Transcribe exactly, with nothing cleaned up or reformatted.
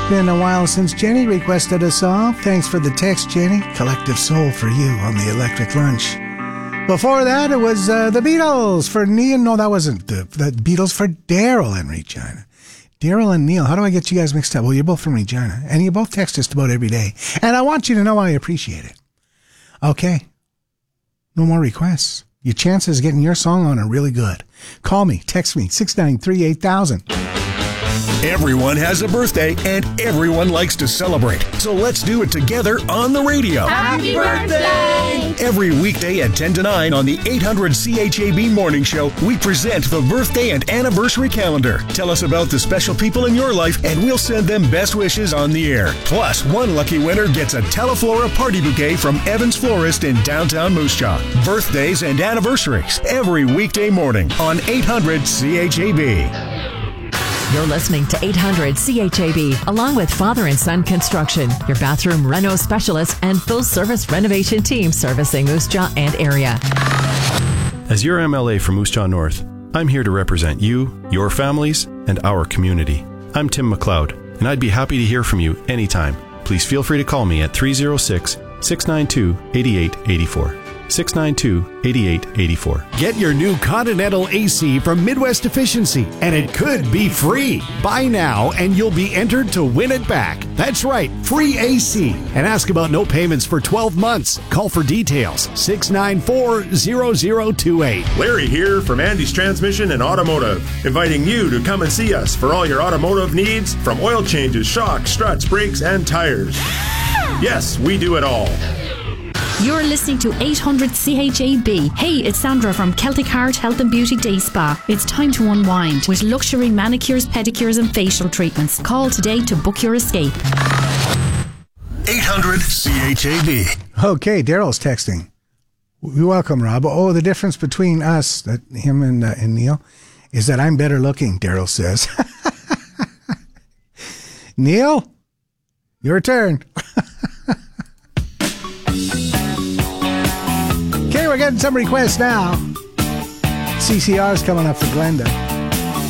Been a while since Jenny requested a song. Thanks for the text, Jenny. Collective Soul for you on the Electric Lunch. Before that, it was uh, the Beatles for Neil. No, that wasn't the, the Beatles for Daryl in Regina. Daryl and Neil. How do I get you guys mixed up? Well, you're both from Regina, and you both text just about every day. And I want you to know I appreciate it. Okay. No more requests. Your chances of getting your song on are really good. Call me. Text me. six nine three eight thousand. Everyone has a birthday, and everyone likes to celebrate. So let's do it together on the radio. Happy birthday! Every weekday at ten to nine on the eight hundred C H A B Morning Show, we present the birthday and anniversary calendar. Tell us about the special people in your life, and we'll send them best wishes on the air. Plus, one lucky winner gets a Teleflora party bouquet from Evans Florist in downtown Moose Jaw. Birthdays and anniversaries every weekday morning on eight hundred C H A B. You're listening to eight hundred C H A B, along with Father and Son Construction, your bathroom reno specialist and full-service renovation team servicing Moose Jaw and area. As your M L A for Moose Jaw North, I'm here to represent you, your families, and our community. I'm Tim McLeod, and I'd be happy to hear from you anytime. Please feel free to call me at three oh six, six nine two, eight eight eight four. six nine two, eight eight eight four. Get your new Continental A C from Midwest Efficiency, and it could be free. Buy now, and you'll be entered to win it back. That's right, free A C. And ask about no payments for twelve months. Call for details, six nine four, zero zero two eight. Larry here from Andy's Transmission and Automotive, inviting you to come and see us for all your automotive needs, from oil changes, shocks, struts, brakes, and tires. Yes, we do it all. You're listening to eight hundred C H A B. Hey, it's Sandra from Celtic Heart Health and Beauty Day Spa. It's time to unwind with luxury manicures, pedicures and facial treatments. Call today to book your escape. eight hundred C H A B. Okay, Daryl's texting. We welcome Rob. Oh, the difference between us, that him and, uh, and Neil, is that I'm better looking, Daryl says. Neil, your turn. Okay, we're getting some requests now. C C R's coming up for Glenda.